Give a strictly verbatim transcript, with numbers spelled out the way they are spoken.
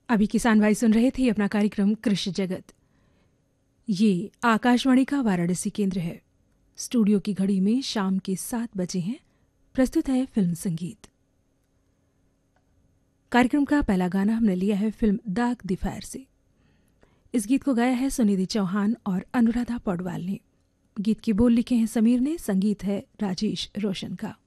अभी किसान भाई सुन रहे थे अपना कार्यक्रम कृषि जगत। ये आकाशवाणी का वाराणसी केंद्र है। स्टूडियो की घड़ी में शाम के सात बजे हैं। प्रस्तुत है फिल्म संगीत। कार्यक्रम का पहला गाना हमने लिया है फिल्म दाग द फायर से। इस गीत को गाया है सुनिधि चौहान और अनुराधा पौडवाल ने। गीत के बोल लिखे हैं समीर ने, संगीत है राजेश रोशन का।